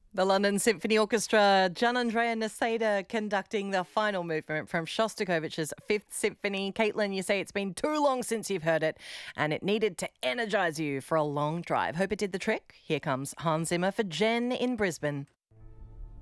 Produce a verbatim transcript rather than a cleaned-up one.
The London Symphony Orchestra, Gianandrea Niceta conducting the final movement from Shostakovich's Fifth Symphony. Caitlin, you say it's been too long since you've heard it and it needed to energise you for a long drive. Hope it did the trick. Here comes Hans Zimmer for Jen in Brisbane.